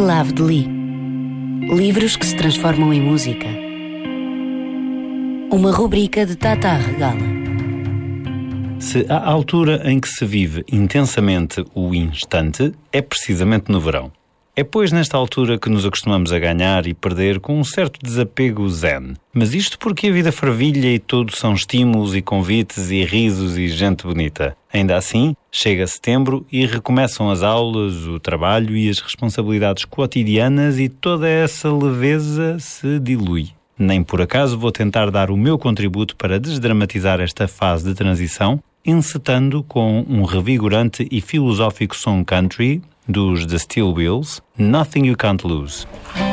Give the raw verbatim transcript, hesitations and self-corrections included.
Esclave de Lee. Livros que se transformam em música. Uma rubrica de Tata Regala. Se a altura em que se vive intensamente o instante é precisamente no verão. É pois nesta altura que nos acostumamos a ganhar e perder com um certo desapego zen. Mas isto porque a vida fervilha e tudo são estímulos e convites e risos e gente bonita. Ainda assim, chega setembro e recomeçam as aulas, o trabalho e as responsabilidades cotidianas e toda essa leveza se dilui. Nem por acaso vou tentar dar o meu contributo para desdramatizar esta fase de transição, encetando com um revigorante e filosófico som country dos The Steel Wheels, Nothing You Can't Lose.